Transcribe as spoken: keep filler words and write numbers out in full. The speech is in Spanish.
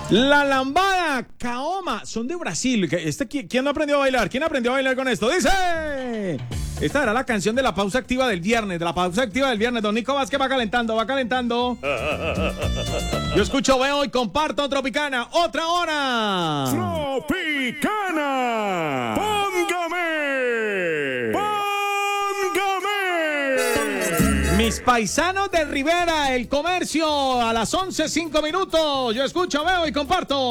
La lambada, caoma, son de Brasil. Este, ¿quién no aprendió a bailar? ¿Quién aprendió a bailar con esto? Dice... Esta era la canción de la pausa activa del viernes, de la pausa activa del viernes. Don Nico Vázquez va calentando, va calentando. Yo escucho, veo y comparto Tropicana. ¡Otra hora! ¡Tropicana! ¡Póngame! ¡Póngame! Mis paisanos de Rivera, el comercio, a las once, cinco minutos. Yo escucho, veo y comparto.